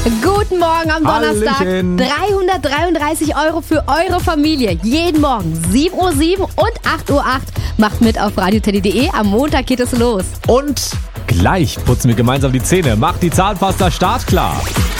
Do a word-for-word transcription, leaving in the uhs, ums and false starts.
Guten Morgen am Donnerstag. Hallöchen. dreihundertdreiunddreißig Euro für eure Familie. Jeden Morgen sieben Uhr sieben und acht Uhr acht. Macht mit auf radioteddy punkt de. Am Montag geht es los. Und gleich putzen wir gemeinsam die Zähne. Macht die Zahnpasta startklar.